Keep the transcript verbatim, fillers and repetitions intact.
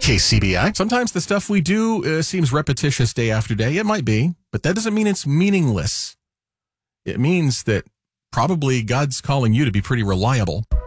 K C B I. Sometimes the stuff we do uh, seems repetitious day after day. It might be, but that doesn't mean it's meaningless. It means that probably God's calling you to be pretty reliable.